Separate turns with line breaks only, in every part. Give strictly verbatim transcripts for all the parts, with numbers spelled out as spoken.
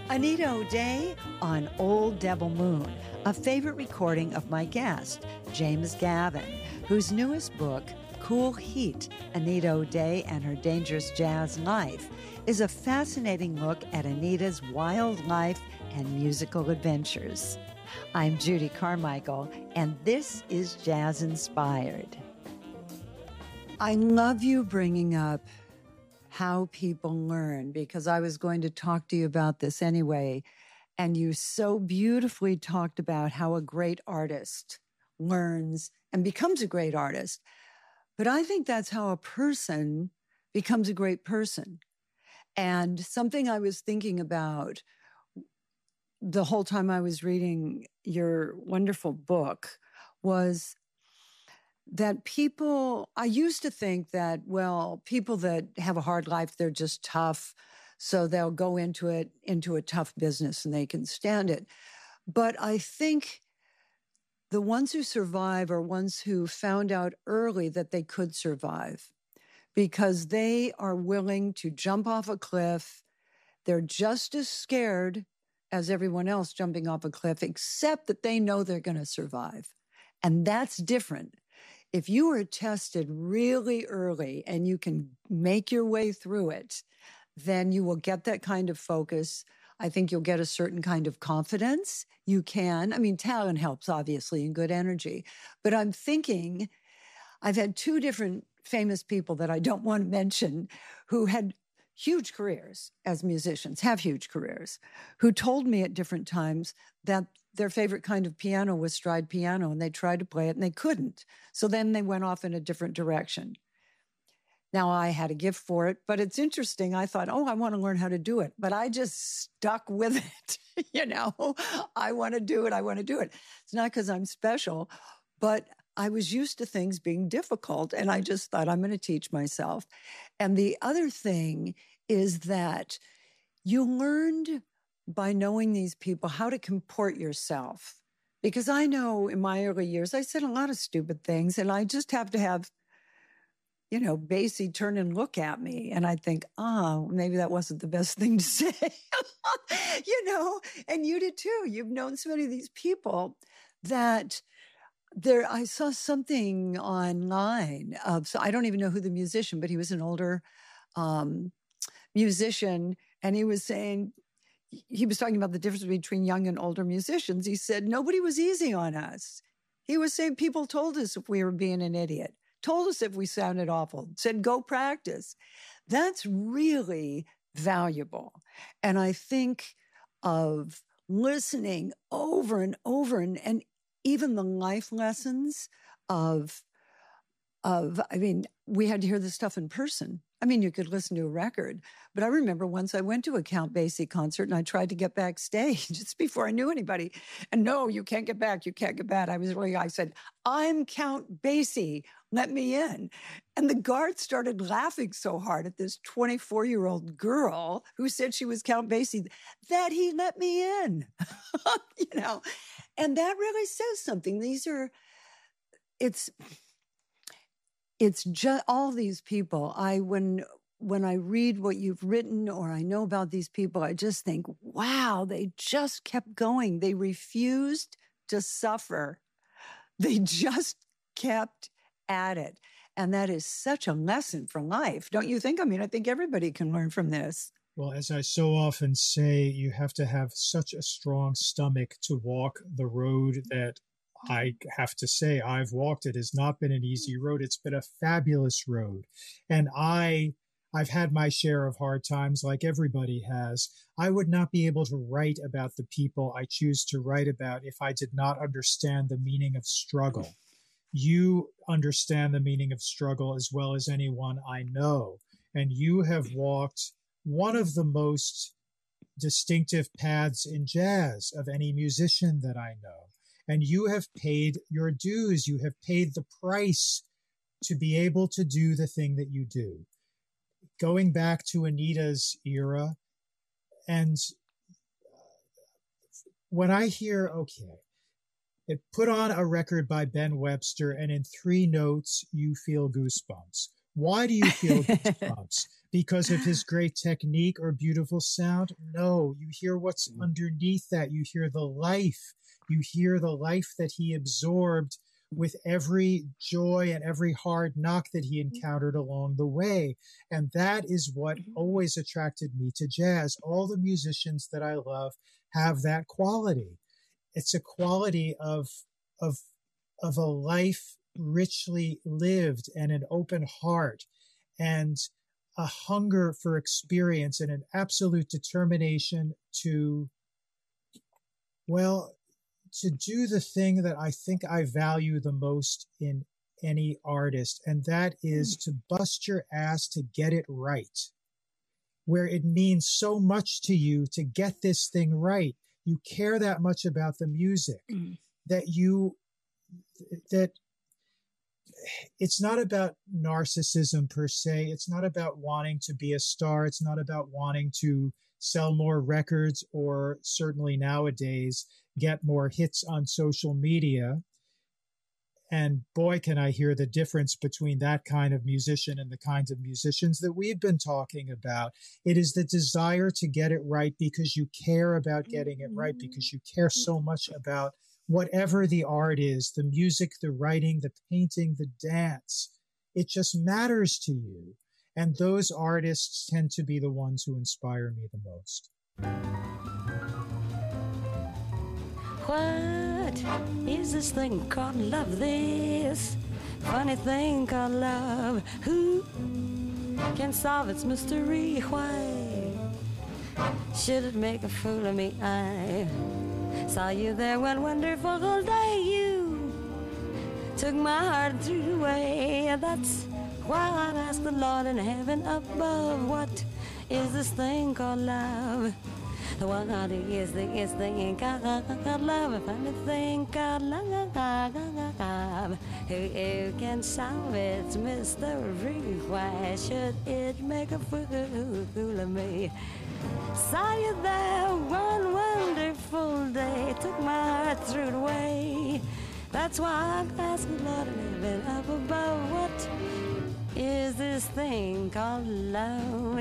Anita O'Day on Old Devil Moon, a favorite recording of my guest, James Gavin, whose newest book, Cool Heat, Anita O'Day and Her Dangerous Jazz Life, is a fascinating look at Anita's wild life and musical adventures. I'm Judy Carmichael, and this is Jazz Inspired. I love you bringing up how people learn, because I was going to talk to you about this anyway. And you so beautifully talked about how a great artist learns and becomes a great artist. But I think that's how a person becomes a great person. And something I was thinking about the whole time I was reading your wonderful book was that people, I used to think that, well, people that have a hard life, they're just tough. So they'll go into it, into a tough business and they can stand it. But I think the ones who survive are ones who found out early that they could survive because they are willing to jump off a cliff. They're just as scared as everyone else jumping off a cliff, except that they know they're going to survive. And that's different. If you are tested really early and you can make your way through it, then you will get that kind of focus. I think you'll get a certain kind of confidence. You can. I mean, talent helps, obviously, and good energy. But I'm thinking, I've had two different famous people that I don't want to mention who had huge careers as musicians, have huge careers, who told me at different times that their favorite kind of piano was stride piano, and they tried to play it and they couldn't. So then they went off in a different direction. Now I had a gift for it, but it's interesting. I thought, oh, I want to learn how to do it, but I just stuck with it. You know, I want to do it. I want to do it. It's not because I'm special, but I was used to things being difficult, and I just thought, I'm going to teach myself. And the other thing is that you learned by knowing these people how to comport yourself. Because I know in my early years, I said a lot of stupid things, and I just have to have, you know, Basie turn and look at me. And I think, oh, maybe that wasn't the best thing to say, you know, and you did too. You've known so many of these people that there, I saw something online of, so I don't even know who the musician, but he was an older um, musician. And he was saying, he was talking about the difference between young and older musicians. He said, nobody was easy on us. He was saying people told us if we were being an idiot, told us if we sounded awful, said, go practice. That's really valuable. And I think of listening over and over and, and even the life lessons of, of, I mean, we had to hear this stuff in person. I mean, you could listen to a record, but I remember once I went to a Count Basie concert and I tried to get backstage just before I knew anybody. And no, you can't get back. You can't get back. I was really, I said, I'm Count Basie. Let me in. And the guard started laughing so hard at this twenty-four-year-old girl who said she was Count Basie that he let me in, you know, and that really says something. These are, it's, It's just all these people. I when when I read what you've written or I know about these people, I just think, wow, they just kept going. They refused to suffer. They just kept at it. And that is such a lesson for life, don't you think? I mean, I think everybody can learn from this.
Well, as I so often say, you have to have such a strong stomach to walk the road that I have to say, I've walked. It has not been an easy road. It's been a fabulous road. And I, I've had my share of hard times like everybody has. I would not be able to write about the people I choose to write about if I did not understand the meaning of struggle. You understand the meaning of struggle as well as anyone I know. And you have walked one of the most distinctive paths in jazz of any musician that I know. And you have paid your dues. You have paid the price to be able to do the thing that you do. Going back to Anita's era, and when I hear, okay, it put on a record by Ben Webster, and in three notes, you feel goosebumps. Why do you feel goosebumps? because of his great technique or beautiful sound. No, you hear what's underneath that. You hear the life. You hear the life that he absorbed with every joy and every hard knock that he encountered along the way. And that is what always attracted me to jazz. All the musicians that I love have that quality. It's a quality of, of, of a life richly lived and an open heart and a hunger for experience and an absolute determination to, well, to do the thing that I think I value the most in any artist, and that is to bust your ass to get it right, where it means so much to you to get this thing right. You care that much about the music mm. that you, that it's not about narcissism per se. It's not about wanting to be a star. It's not about wanting to sell more records or certainly nowadays get more hits on social media. And boy, can I hear the difference between that kind of musician and the kinds of musicians that we've been talking about. It is the desire to get it right because you care about getting it right, because you care so much about whatever the art is, the music, the writing, the painting, the dance. It just matters to you. And those artists tend to be the ones who inspire me the most.
What is this thing called love? This funny thing called love. Who can solve its mystery? Why should it make a fool of me? I saw you there one wonderful day. You took my heart and threw it away. That's why I asked the Lord in heaven above, what is this thing called love? What is this thing called love? A funny thing called love. Who can solve its mystery? Why should it make a fool of me? Saw you there one wonderful day. Took my heart, threw it away. That's why I asked the Lord in heaven up above, what is this thing called love?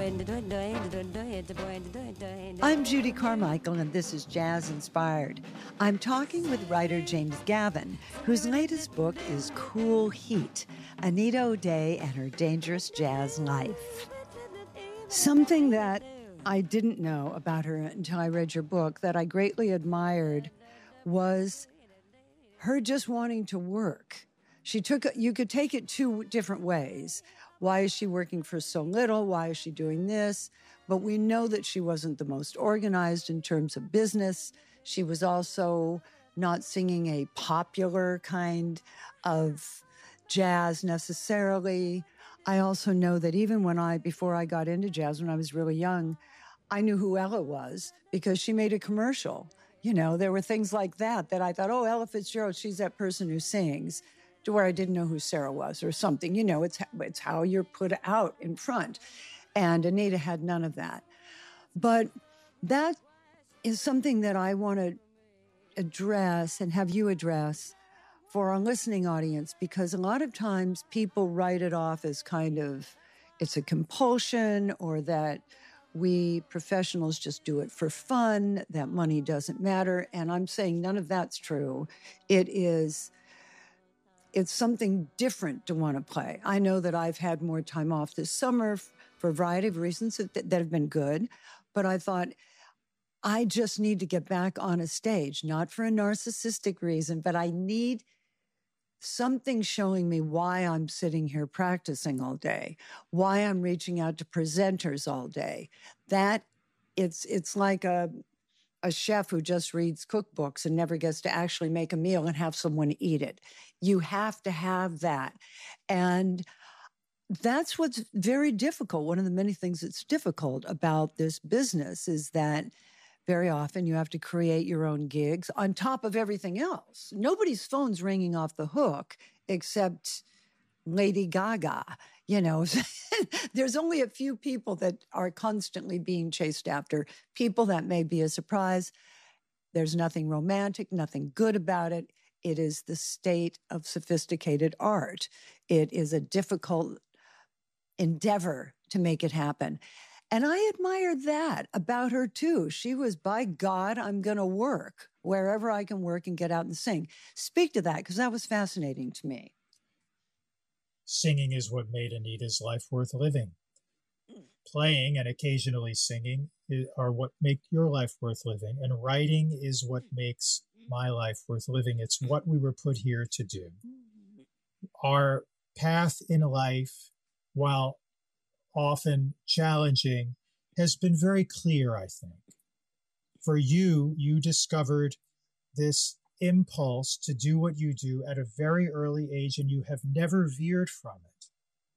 I'm Judy Carmichael, and this is Jazz Inspired. I'm talking with writer James Gavin, whose latest book is Cool Heat, Anita O'Day and Her Dangerous Jazz Life. Something that I didn't know about her until I read your book that I greatly admired was her just wanting to work. She took, you could take it two different ways. Why is she working for so little? Why is she doing this? But we know that she wasn't the most organized in terms of business. She was also not singing a popular kind of jazz necessarily. I also know that even when I, before I got into jazz, when I was really young, I knew who Ella was because she made a commercial. You know, there were things like that that I thought, oh, Ella Fitzgerald, she's that person who sings. To where I didn't know who Sarah was or something. You know, it's it's how you're put out in front. And Anita had none of that. But that is something that I want to address and have you address for our listening audience, because a lot of times people write it off as kind of, it's a compulsion, or that we professionals just do it for fun, that money doesn't matter. And I'm saying none of that's true. It is... It's something different to want to play. I know that I've had more time off this summer for a variety of reasons that, that have been good, but I thought I just need to get back on a stage, not for a narcissistic reason, but I need something showing me why I'm sitting here practicing all day, why I'm reaching out to presenters all day. That it's it's like a a chef who just reads cookbooks and never gets to actually make a meal and have someone eat it. You have to have that. And that's what's very difficult. One of the many things that's difficult about this business is that very often you have to create your own gigs on top of everything else. Nobody's phone's ringing off the hook except Lady Gaga. You know, there's only a few people that are constantly being chased after, people that may be a surprise. There's nothing romantic, nothing good about it. It is the state of sophisticated art. It is a difficult endeavor to make it happen. And I admired that about her too. She was, by God, I'm going to work wherever I can work and get out and sing. Speak to that, because that was fascinating to me.
Singing is what made Anita's life worth living. Playing and occasionally singing are what make your life worth living. And writing is what makes my life worth living. It's what we were put here to do. Our path in life, while often challenging, has been very clear, I think. For you, you discovered this impulse to do what you do at a very early age, and you have never veered from it.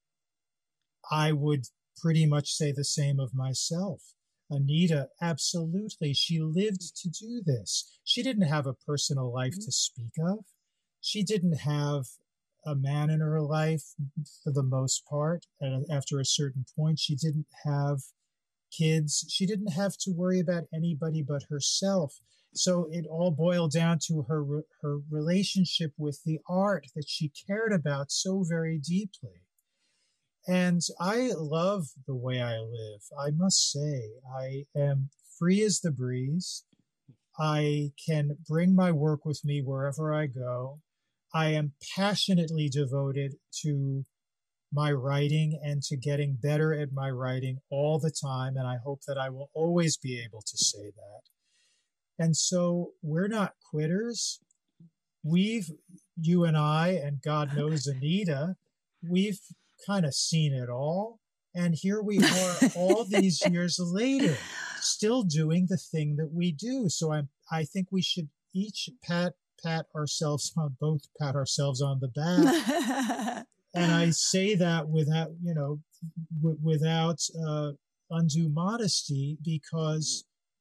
I would pretty much say the same of myself. Anita, absolutely, she lived to do this. She didn't have a personal life to speak of. She didn't have a man in her life for the most part. And after a certain point, she didn't have kids. She didn't have to worry about anybody but herself. So it all boiled down to her her relationship with the art that she cared about so very deeply. And I love the way I live. I must say, I am free as the breeze. I can bring my work with me wherever I go. I am passionately devoted to my writing and to getting better at my writing all the time. And I hope that I will always be able to say that. And so we're not quitters. We've, you and I, and God knows Anita, we've kind of seen it all. And here we are all these years later, still doing the thing that we do. So I I think we should each pat pat ourselves on, both pat ourselves on the back. And I say that without, you know, w- without uh, undue modesty, because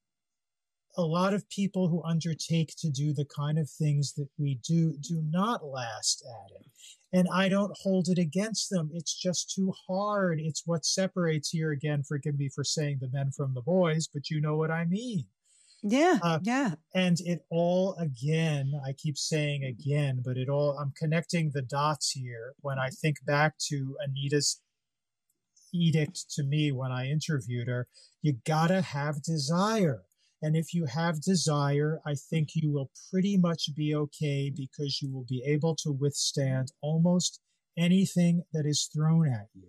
a lot of people who undertake to do the kind of things that we do do not last at it. And I don't hold it against them. It's just too hard. It's what separates, here again, forgive me for saying the men from the boys, but you know what I mean.
Yeah,
uh,
yeah.
And it all, again, I keep saying again, but it all, I'm connecting the dots here when I think back to Anita's edict to me when I interviewed her. You gotta have desire. And if you have desire, I think you will pretty much be okay, because you will be able to withstand almost anything that is thrown at you.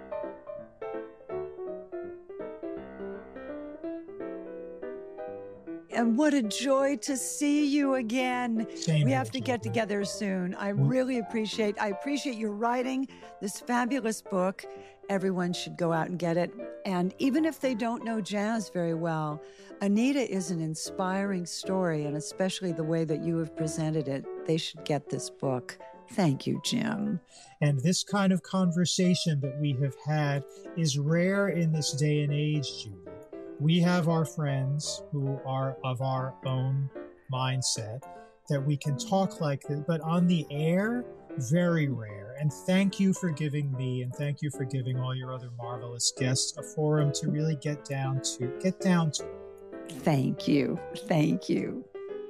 And what a joy to see you again.
Same
we
here,
have to get
Judy.
together soon. I really appreciate, I appreciate your writing this fabulous book. Everyone should go out and get it. And even if they don't know jazz very well, Anita is an inspiring story, and especially the way that you have presented it. They should get this book. Thank you, Jim.
And this kind of conversation that we have had is rare in this day and age, Judy. We have our friends who are of our own mindset that we can talk like this, but on the air, very rare. And thank you for giving me, and thank you for giving all your other marvelous guests a forum to really get down to, get down to.
Thank you. Thank you.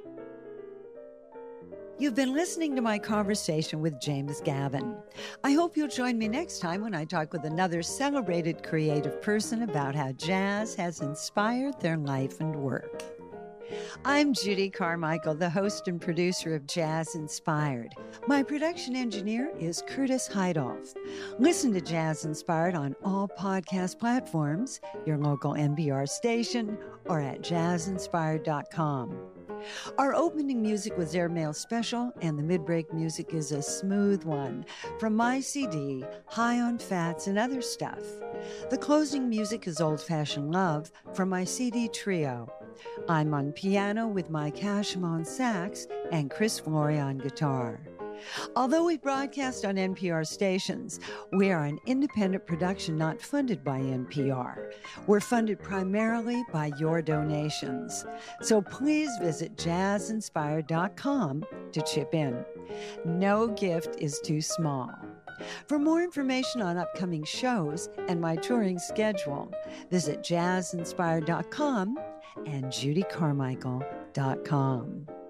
You've been listening to my conversation with James Gavin. I hope you'll join me next time when I talk with another celebrated creative person about how jazz has inspired their life and work. I'm Judy Carmichael, the host and producer of Jazz Inspired. My production engineer is Curtis Heidoff. Listen to Jazz Inspired on all podcast platforms, your local N P R station, or at jazz inspired dot com. Our opening music was Airmail Special, and the mid-break music is a smooth one from my C D, High on Fats and Other Stuff. The closing music is Old Fashioned Love from my C D Trio. I'm on piano with Mike Hashem on sax and Chris Flory on guitar. Although we broadcast on N P R stations, we are an independent production not funded by N P R. We're funded primarily by your donations. So please visit jazz inspired dot com to chip in. No gift is too small. For more information on upcoming shows and my touring schedule, visit jazz inspired dot com and judy carmichael dot com.